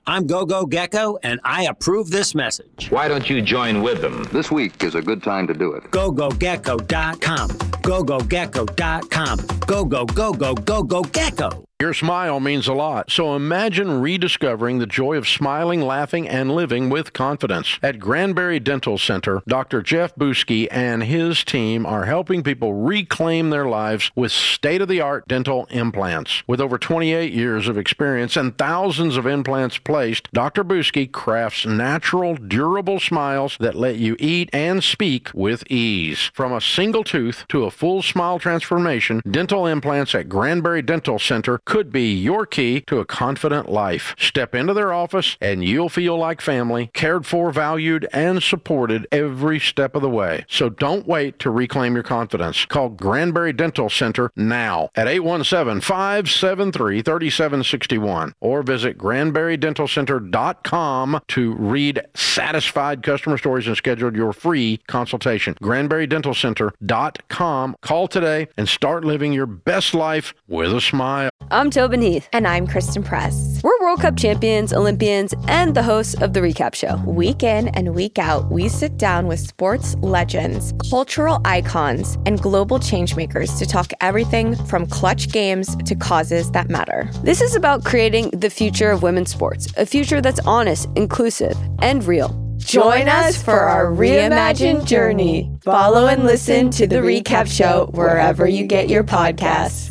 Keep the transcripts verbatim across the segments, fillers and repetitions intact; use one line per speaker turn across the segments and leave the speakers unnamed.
I'm GoGo Gecko, and I approve this message.
Why don't you join with them?
This week is a good time to do it.
go go gecko dot com. go go gecko dot com. Go, go, go, go, go, go, gecko.
Your smile means a lot, so imagine rediscovering the joy of smiling, laughing, and living with confidence. At Granbury Dental Center, Doctor Jeff Buski and his team are helping people reclaim their lives with state-of-the-art dental implants. With over twenty-eight years of experience and thousands of implants placed, Doctor Buski crafts natural, durable smiles that let you eat and speak with ease. From a single tooth to a full smile transformation, dental implants at Granbury Dental Center could be your key to a confident life. Step into their office and you'll feel like family, cared for, valued, and supported every step of the way. So don't wait to reclaim your confidence. Call Granbury Dental Center now at eight one seven, five seven three, three seven six one or visit granbury dental center dot com to read satisfied customer stories and schedule your free consultation. granbury dental center dot com. Call today and start living your best life with a smile.
I'm Tobin Heath.
And I'm Kristen Press.
We're World Cup champions, Olympians, and the hosts of The Recap Show.
Week in and week out, we sit down with sports legends, cultural icons, and global changemakers to talk everything from clutch games to causes that matter.
This is about creating the future of women's sports, a future that's honest, inclusive, and real.
Join us for our reimagined journey. Follow and listen to The Recap Show wherever you get your podcasts.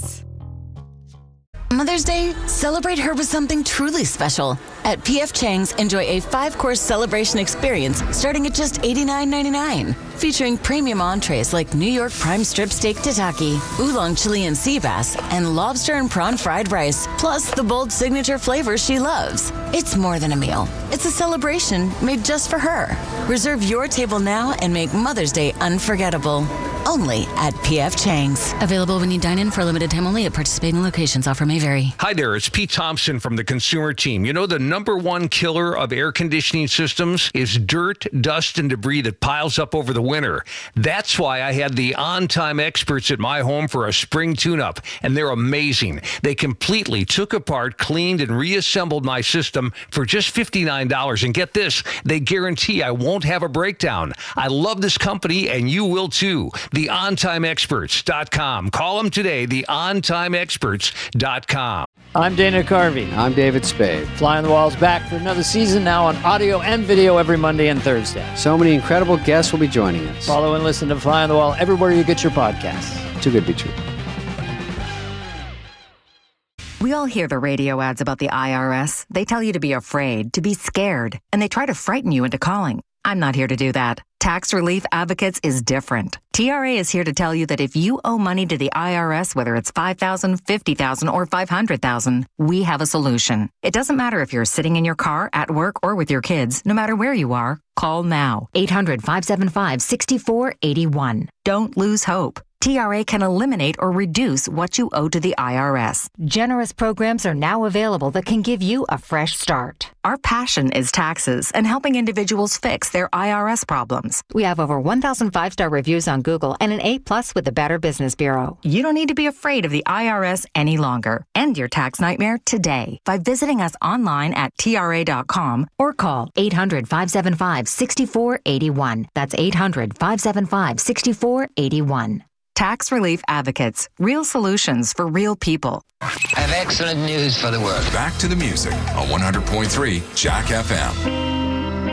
Mother's Day, celebrate her with something truly special. At P F Chang's, enjoy a five-course celebration experience starting at just eighty-nine ninety-nine. Featuring premium entrees like New York prime strip steak tataki, oolong Chilean sea bass, and lobster and prawn fried rice, plus the bold signature flavors she loves. It's more than a meal. It's a celebration made just for her. Reserve your table now and make Mother's Day unforgettable. Only at P F Chang's.
Available when you dine in for a limited time only at participating locations. Offer may vary.
Hi there, it's Pete Thompson from the Consumer Team. You know, the number one killer of air conditioning systems is dirt, dust, and debris that piles up over the winter. That's why I had the on-time experts at my home for a spring tune-up, and they're amazing. They completely took apart, cleaned, and reassembled my system for just fifty-nine dollars. And get this, they guarantee I won't have a breakdown. I love this company, and you will too. the on time experts dot com. Call them today, the on time experts dot com.
I'm Dana Carvey.
I'm David Spade.
Fly on the Wall's back for another season now on audio and video every Monday and Thursday.
So many incredible guests will be joining us.
Follow and listen to Fly on the Wall everywhere you get your podcasts.
Too good to be true.
We all hear the radio ads about the I R S. They tell you to be afraid, to be scared, and they try to frighten you into calling. I'm not here to do that. Tax Relief Advocates is different. T R A is here to tell you that if you owe money to the I R S, whether it's five thousand dollars, fifty thousand dollars, or five hundred thousand dollars, we have a solution. It doesn't matter if you're sitting in your car, at work, or with your kids. No matter where you are, call now. eight hundred, five seven five, six four eight one. Don't lose hope. T R A can eliminate or reduce what you owe to the I R S.
Generous programs are now available that can give you a fresh start.
Our passion is taxes and helping individuals fix their I R S problems.
We have over one thousand five-star reviews on Google and an A plus with the Better Business Bureau.
You don't need to be afraid of the I R S any longer. End your tax nightmare today by visiting us online at T R A dot com
or call eight hundred, five seven five, six four eight one. That's eight hundred, five seven five, six four eight one.
Tax Relief Advocates. Real solutions for real people.
I have excellent news for the world.
Back to the music on one hundred point three Jack F M.